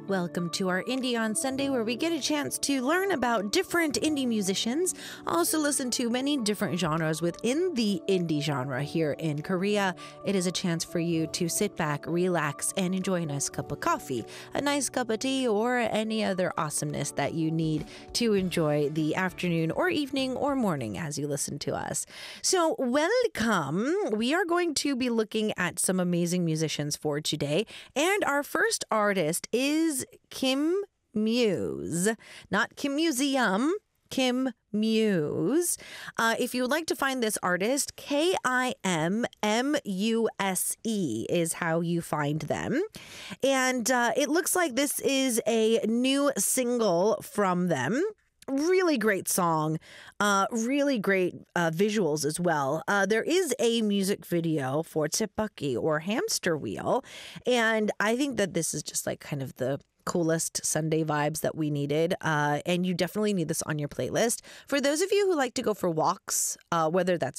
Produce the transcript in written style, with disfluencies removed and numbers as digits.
Welcome to our Indie on Sunday, where we get a chance to learn about different indie musicians, also listen to many different genres within the indie genre here in Korea. It is a chance for you to sit back, relax, and enjoy a nice cup of coffee, a nice cup of tea, or any other awesomeness that you need to enjoy the afternoon or evening or morning as you listen to us. So welcome. We are going to be looking at some amazing musicians for today, and our first artist is Kim Muse, not Kim Museum, Kim Muse. If you would like to find this artist, KIMMUSE is how you find them. And it looks like this is a new single from them. Really great song, really great visuals as well. There is a music video for Tteokbokki or Hamster Wheel, and I think that this is just like kind of the coolest Sunday vibes that we needed, and you definitely need this on your playlist. For those of you who like to go for walks, whether that's